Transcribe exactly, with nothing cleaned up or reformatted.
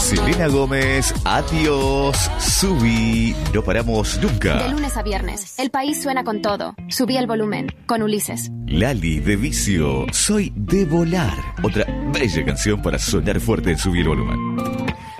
Selena Gómez, adiós, subí, no paramos nunca. De lunes a viernes, el país suena con todo. Subí el volumen, con Ulises. Lali de Vicio, soy de volar. Otra bella canción para sonar fuerte en Subí el volumen.